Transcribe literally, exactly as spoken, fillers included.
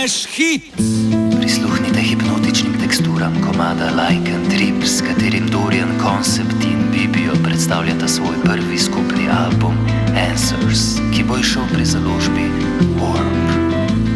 naš hit! Prisluhnite hipnotičnim teksturam komada Like and Trip, s katerim Dorian Concept in Bibio predstavljata svoj prvi skupni album Answers, ki bo izšel pri založbi Warm.